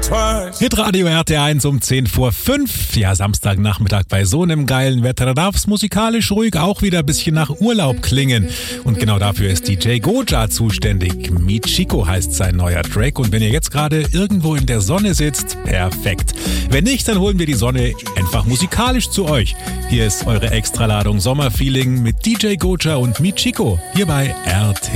Hitradio RT1 um 10 vor 5. Ja, Samstagnachmittag bei so einem geilen Wetter. Da darf es musikalisch ruhig auch wieder ein bisschen nach Urlaub klingen. Und genau dafür ist DJ Goja zuständig. Michiko heißt sein neuer Track. Und wenn ihr jetzt gerade irgendwo in der Sonne sitzt, perfekt. Wenn nicht, dann holen wir die Sonne einfach musikalisch zu euch. Hier ist eure Extraladung Sommerfeeling mit DJ Goja und Michiko. Hier bei RT.